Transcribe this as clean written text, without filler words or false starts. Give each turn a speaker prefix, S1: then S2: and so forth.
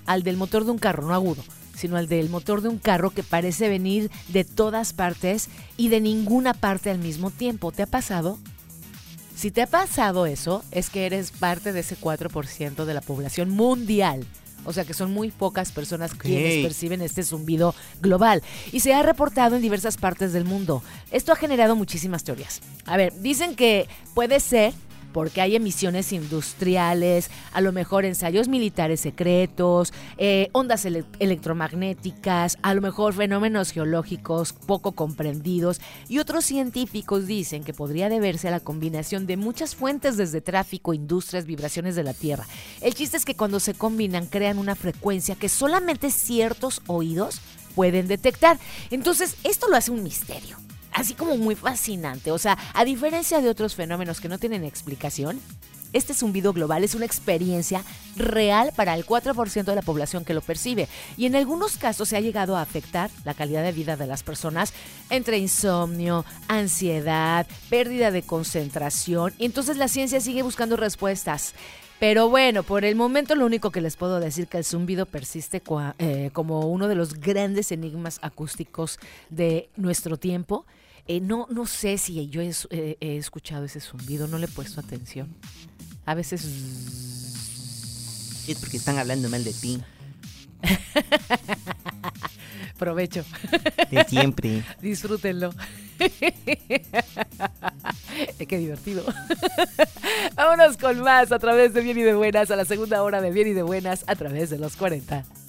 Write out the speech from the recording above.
S1: al del motor de un carro, no agudo, sino al del motor de un carro que parece venir de todas partes y de ninguna parte al mismo tiempo. ¿Te ha pasado? Si te ha pasado eso, es que eres parte de ese 4% de la población mundial. O sea que son muy pocas personas quienes perciben este zumbido global. Y se ha reportado en diversas partes del mundo. Esto ha generado muchísimas teorías. A ver, dicen que puede ser porque hay emisiones industriales, a lo mejor ensayos militares secretos, ondas electromagnéticas, a lo mejor fenómenos geológicos poco comprendidos, y otros científicos dicen que podría deberse a la combinación de muchas fuentes desde tráfico, industrias, vibraciones de la Tierra. El chiste es que cuando se combinan crean una frecuencia que solamente ciertos oídos pueden detectar. Entonces, esto lo hace un misterio. Así como muy fascinante. O sea, a diferencia de otros fenómenos que no tienen explicación, este zumbido global es una experiencia real para el 4% de la población que lo percibe. Y en algunos casos se ha llegado a afectar la calidad de vida de las personas entre insomnio, ansiedad, pérdida de concentración. Y entonces la ciencia sigue buscando respuestas. Pero bueno, por el momento lo único que les puedo decir que el zumbido persiste como uno de los grandes enigmas acústicos de nuestro tiempo. No sé si yo he escuchado ese zumbido, no le he puesto atención. A veces...
S2: Es porque están hablando mal de ti.
S1: Provecho.
S2: De siempre.
S1: Disfrútenlo. Qué divertido. Vámonos con más a través de Bien y de Buenas, a la segunda hora de Bien y de Buenas a través de los 40.